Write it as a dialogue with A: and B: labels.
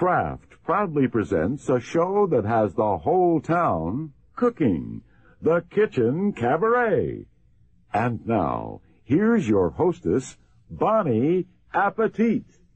A: Kraft proudly presents a show that has the whole town cooking, the Kitchen Cabaret. And now, here's your hostess, Bonnie Appetit.